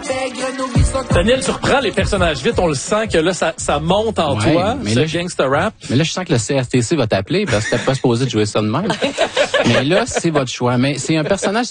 Daniel, tu reprends les personnages vite, on le sent que là, ça monte en toi, mais ce gangster rap. Mais là, je sens que le CRTC va t'appeler parce que t'es pas supposé de jouer ça de même. Mais là, c'est votre choix. Mais c'est un personnage